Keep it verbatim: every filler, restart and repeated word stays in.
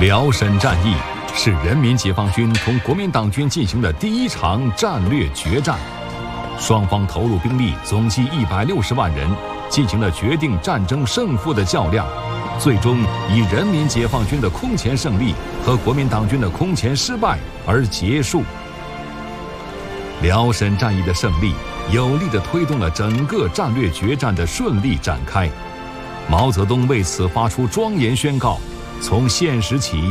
辽沈战役是人民解放军同国民党军进行的第一场战略决战，双方投入兵力总计一百六十万人，进行了决定战争胜负的较量，最终以人民解放军的空前胜利和国民党军的空前失败而结束。辽沈战役的胜利有力地推动了整个战略决战的顺利展开。毛泽东为此发出庄严宣告：从现时起，